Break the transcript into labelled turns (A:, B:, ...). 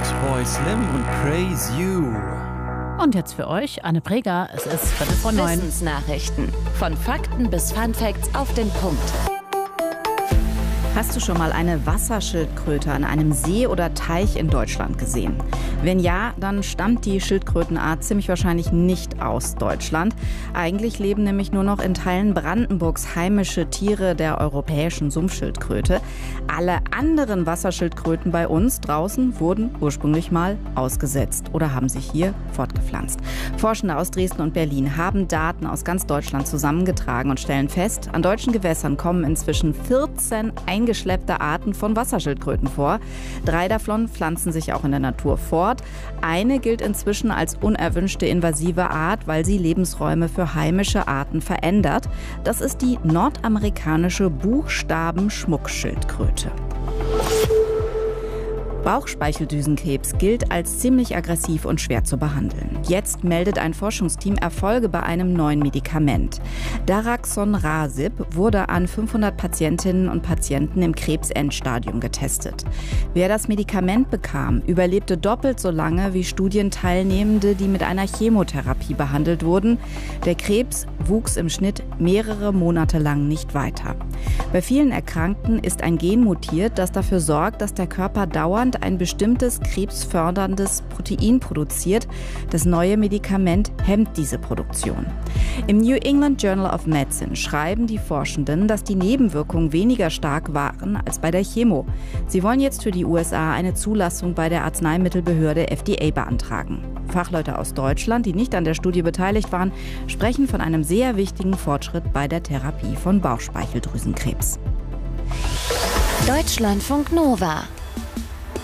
A: Boy Slim und Praise You.
B: Und jetzt für euch Anne Preger. Es ist 8:45.
C: Wissensnachrichten. Von Fakten bis Funfacts auf den Punkt.
D: Hast du schon mal eine Wasserschildkröte an einem See oder Teich in Deutschland gesehen? Wenn ja, dann stammt die Schildkrötenart ziemlich wahrscheinlich nicht aus Deutschland. Eigentlich leben nämlich nur noch in Teilen Brandenburgs heimische Tiere der europäischen Sumpfschildkröte. Alle anderen Wasserschildkröten bei uns draußen wurden ursprünglich mal ausgesetzt oder haben sich hier fortgepflanzt. Forschende aus Dresden und Berlin haben Daten aus ganz Deutschland zusammengetragen und stellen fest, an deutschen Gewässern kommen inzwischen 14 eingeschleppte Arten von Wasserschildkröten vor. 3 davon pflanzen sich auch in der Natur fort. Eine gilt inzwischen als unerwünschte invasive Art, weil sie Lebensräume für heimische Arten verändert. Das ist die nordamerikanische Buchstabenschmuckschildkröte. Bauchspeicheldrüsenkrebs gilt als ziemlich aggressiv und schwer zu behandeln. Jetzt meldet ein Forschungsteam Erfolge bei einem neuen Medikament. Daraxonrasib wurde an 500 Patientinnen und Patienten im Krebsendstadium getestet. Wer das Medikament bekam, überlebte doppelt so lange wie Studienteilnehmende, die mit einer Chemotherapie behandelt wurden. Der Krebs wuchs im Schnitt mehrere Monate lang nicht weiter. Bei vielen Erkrankten ist ein Gen mutiert, das dafür sorgt, dass der Körper dauernd ein bestimmtes krebsförderndes Protein produziert. Das neue Medikament hemmt diese Produktion. Im New England Journal of Medicine schreiben die Forschenden, dass die Nebenwirkungen weniger stark waren als bei der Chemo. Sie wollen jetzt für die USA eine Zulassung bei der Arzneimittelbehörde FDA beantragen. Fachleute aus Deutschland, die nicht an der Studie beteiligt waren, sprechen von einem sehr wichtigen Fortschritt bei der Therapie von Bauchspeicheldrüsenkrebs.
C: Deutschlandfunk Nova